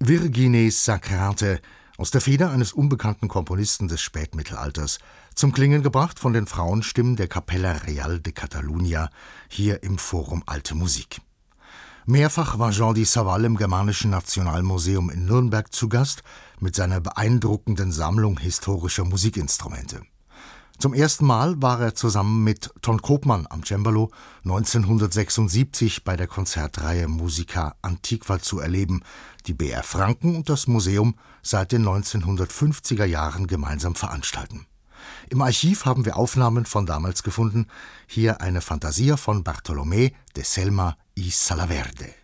Virginie Sacrante, aus der Feder eines unbekannten Komponisten des Spätmittelalters, zum Klingen gebracht von den Frauenstimmen der Capella Real de Catalunya, hier im Forum Alte Musik. Mehrfach war Jordi Savall im Germanischen Nationalmuseum in Nürnberg zu Gast mit seiner beeindruckenden Sammlung historischer Musikinstrumente. Zum ersten Mal war er zusammen mit Ton Koopman am Cembalo 1976 bei der Konzertreihe Musica Antiqua zu erleben, die BR Franken und das Museum seit den 1950er Jahren gemeinsam veranstalten. Im Archiv haben wir Aufnahmen von damals gefunden, hier eine Fantasia von Bartolomé de Selma y Salaverde.